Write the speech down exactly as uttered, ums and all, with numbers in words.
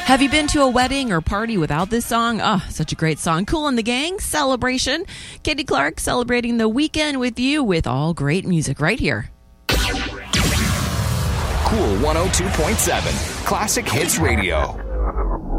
Have you been to a wedding or party without this song? Oh, such a great song. Kool and the Gang, Celebration. Katie Clark celebrating the weekend with you with all great music right here. Kool one oh two point seven, Classic Hits Radio.